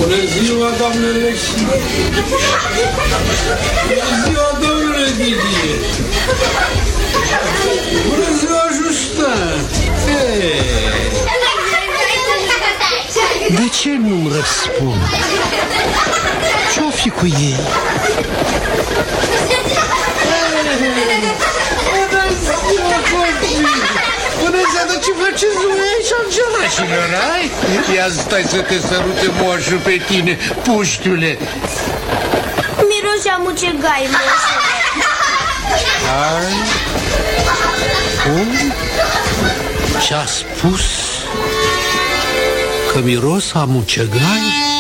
Bună ziua, doamnă Lexi! Bună ziua, domnule Didie! Bună ziua, Justin! De ce nu-mi răspund? Ce-o fi cu ei? Bună ziua, copii! Bună ziua, dar ce faceți voi aici, angelașilor, ai? Ia stai să te sărute moșul pe tine, puștiule! Miroși a mucegai, moșule. Ai? Cum? Ce-a spus? Că miros a mucegai?